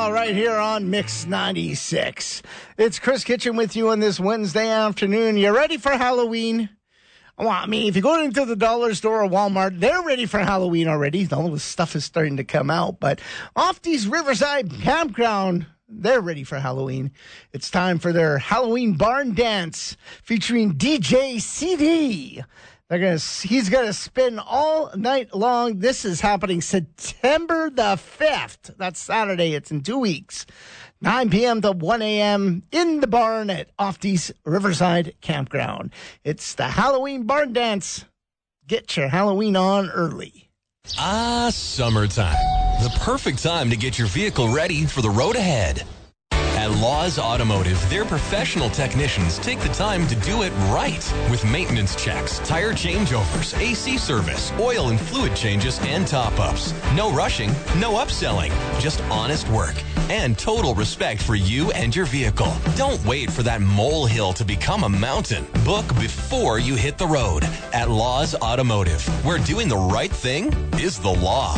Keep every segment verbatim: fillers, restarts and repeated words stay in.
All right, here on Mix ninety-six. It's Chris Kitchen with you on this Wednesday afternoon. You ready for Halloween? Well, I mean, if you go into the dollar store or Walmart, they're ready for Halloween already. All the stuff is starting to come out. But Ofty's Riverside Campground, they're ready for Halloween. It's time for their Halloween barn dance featuring D J C D. They're gonna, he's going to spin all night long. This is happening September the fifth. That's Saturday. It's in two weeks. nine p.m. to one a.m. in the barn at Ofty's Riverside Campground. It's the Halloween barn dance. Get your Halloween on early. Ah, summertime. The perfect time to get your vehicle ready for the road ahead. At Laws Automotive, their professional technicians take the time to do it right with maintenance checks, tire changeovers, A C service, oil and fluid changes, and top-ups. No rushing, no upselling, just honest work and total respect for you and your vehicle. Don't wait for that molehill to become a mountain. Book before you hit the road at Laws Automotive, where doing the right thing is the law.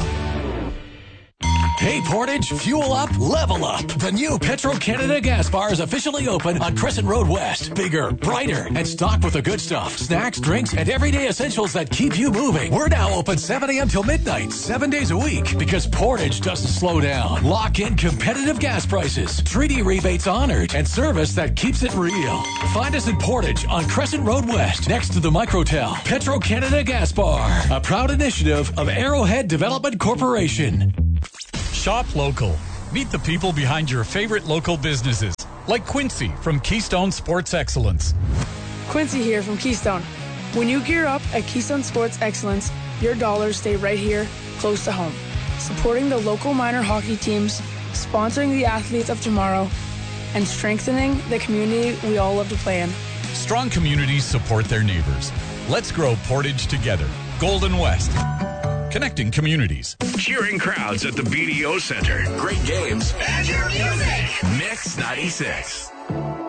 Hey Portage, fuel up, level up. The new Petro-Canada gas bar is officially open on Crescent Road West. Bigger, brighter, and stocked with the good stuff. Snacks, drinks, and everyday essentials that keep you moving. We're now open seven a.m. till midnight, seven days a week, because Portage doesn't slow down. Lock in competitive gas prices, treaty rebates honored, and service that keeps it real. Find us in Portage on Crescent Road West, next to the Microtel. Petro-Canada Gas Bar, a proud initiative of Arrowhead Development Corporation. Shop local. Meet the people behind your favorite local businesses, like Quincy from Keystone Sports Excellence. Quincy here from Keystone. When you gear up at Keystone Sports Excellence, your dollars stay right here, close to home. Supporting the local minor hockey teams, sponsoring the athletes of tomorrow, and strengthening the community we all love to play in. Strong communities support their neighbors. Let's grow Portage together. Golden West. Connecting communities. Cheering crowds at the B D O Center. Great games. And your music. Mix ninety-six.